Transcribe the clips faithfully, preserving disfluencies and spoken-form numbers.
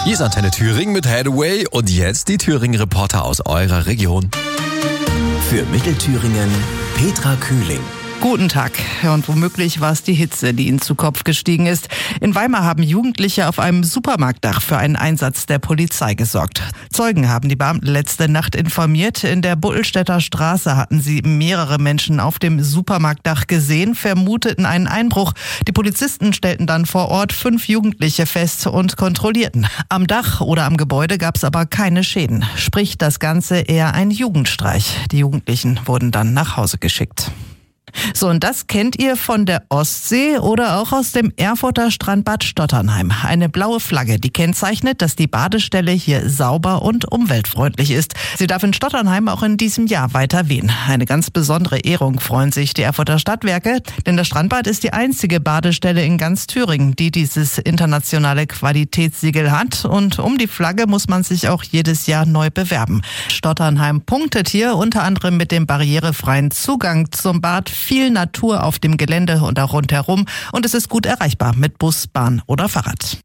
Hier ist Antenne Thüringen mit Hathaway und jetzt die Thüringen-Reporter aus eurer Region. Für Mittelthüringen Petra Kühling. Guten Tag. Und womöglich war es die Hitze, die ihnen zu Kopf gestiegen ist. In Weimar haben Jugendliche auf einem Supermarktdach für einen Einsatz der Polizei gesorgt. Zeugen haben die Beamten letzte Nacht informiert. In der Buttelstädter Straße hatten sie mehrere Menschen auf dem Supermarktdach gesehen, vermuteten einen Einbruch. Die Polizisten stellten dann vor Ort fünf Jugendliche fest und kontrollierten. Am Dach oder am Gebäude gab es aber keine Schäden. Sprich, das Ganze eher ein Jugendstreich. Die Jugendlichen wurden dann nach Hause geschickt. So, und das kennt ihr von der Ostsee oder auch aus dem Erfurter Strandbad Stotternheim. Eine blaue Flagge, die kennzeichnet, dass die Badestelle hier sauber und umweltfreundlich ist. Sie darf in Stotternheim auch in diesem Jahr weiter wehen. Eine ganz besondere Ehrung freuen sich die Erfurter Stadtwerke, denn das Strandbad ist die einzige Badestelle in ganz Thüringen, die dieses internationale Qualitätssiegel hat. Und um die Flagge muss man sich auch jedes Jahr neu bewerben. Stotternheim punktet hier unter anderem mit dem barrierefreien Zugang zum Bad, viel Natur auf dem Gelände und auch rundherum, und es ist gut erreichbar mit Bus, Bahn oder Fahrrad.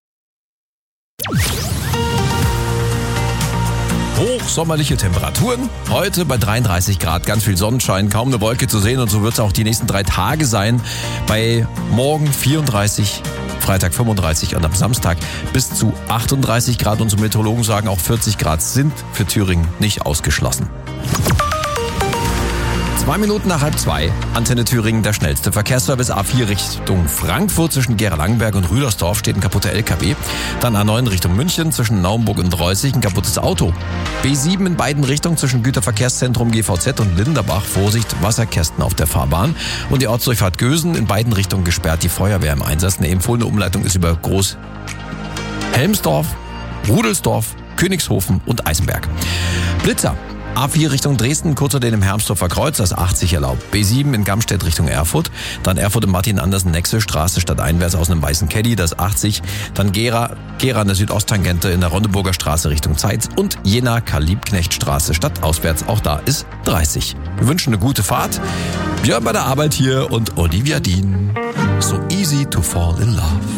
Hochsommerliche Temperaturen. Heute bei dreiunddreißig Grad, ganz viel Sonnenschein, kaum eine Wolke zu sehen, und so wird es auch die nächsten drei Tage sein. Bei morgen vierunddreißig, Freitag fünfunddreißig und am Samstag bis zu achtunddreißig Grad. Unsere Meteorologen sagen, auch vierzig Grad sind für Thüringen nicht ausgeschlossen. Zwei Minuten nach halb zwei, Antenne Thüringen, der schnellste Verkehrsservice. A vier Richtung Frankfurt zwischen Gera-Langenberg und Rüdersdorf steht ein kaputter L K W. Dann A neun Richtung München zwischen Naumburg und Reußig ein kaputtes Auto. B sieben in beiden Richtungen zwischen Güterverkehrszentrum G V Z und Linderbach. Vorsicht, Wasserkästen auf der Fahrbahn. Und die Ortsdurchfahrt Gösen in beiden Richtungen gesperrt. Die Feuerwehr im Einsatz. Eine empfohlene Umleitung ist über Groß Helmsdorf, Rudelsdorf, Königshofen und Eisenberg. Blitzer. A vier Richtung Dresden, kurz unter dem Hermsdorfer Kreuz, das achtzig erlaubt. B sieben in Gamstedt Richtung Erfurt, dann Erfurt im Martin-Andersen-Nexe Straße stadteinwärts aus einem weißen Caddy, das achtzig. Dann Gera, Gera an der Südosttangente in der Rondeburger Straße Richtung Zeitz und Jena Karl-Liebknecht-Straße stadtauswärts, auch da ist dreißig. Wir wünschen eine gute Fahrt. Björn bei der Arbeit hier und Olivia Dien. So easy to fall in love.